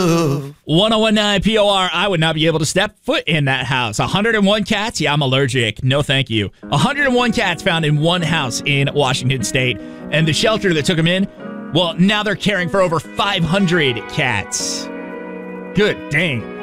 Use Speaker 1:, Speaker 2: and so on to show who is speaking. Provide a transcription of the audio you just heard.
Speaker 1: 1019 POR, I would not be able to step foot in that house. 101 cats? Yeah, I'm allergic. No, thank you. 101 cats found in one house in Washington State. And the shelter that took them in, well, now they're caring for over 500 cats. Good dang.